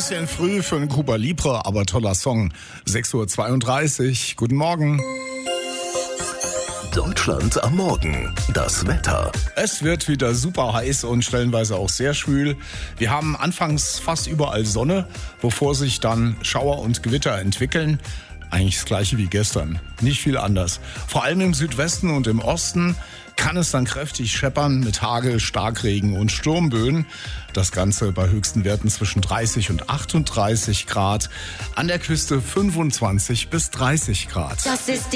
Bisschen früh für einen Cuba Libre, aber toller Song. 6:32 Uhr. Guten Morgen. Deutschland am Morgen. Das Wetter. Es wird wieder super heiß und stellenweise auch sehr schwül. Wir haben anfangs fast überall Sonne, bevor sich dann Schauer und Gewitter entwickeln. Eigentlich das gleiche wie gestern, nicht viel anders. Vor allem im Südwesten und im Osten kann es dann kräftig scheppern mit Hagel, Starkregen und Sturmböen. Das Ganze bei höchsten Werten zwischen 30 und 38 Grad. An der Küste 25 bis 30 Grad. Das ist